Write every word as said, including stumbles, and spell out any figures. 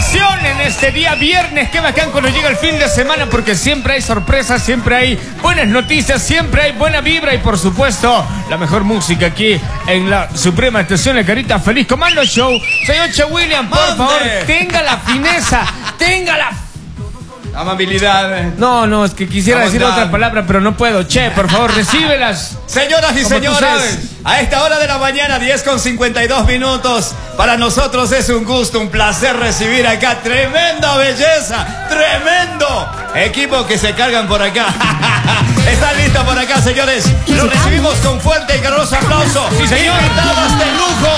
emoción en este día viernes. Qué bacán cuando llega el fin de semana, porque siempre hay sorpresas, siempre hay buenas noticias, siempre hay buena vibra y por supuesto la mejor música aquí en la Suprema Estación La Carita Feliz Comando Show. Señor Che William, por Mande. favor, tenga la fineza, tenga la... amabilidad. No, no, es que quisiera La decir bondad. otra palabra, pero no puedo. Che, por favor, recíbelas. Señoras y Como tú señores, sabes. a esta hora de la mañana, diez con cincuenta y dos minutos, para nosotros es un gusto, un placer recibir acá tremenda belleza, tremendo equipo que se cargan por acá. ¿Están listos por acá, señores? Los recibimos con fuerte y caluroso aplauso. Sí, señor. Invitados de lujo,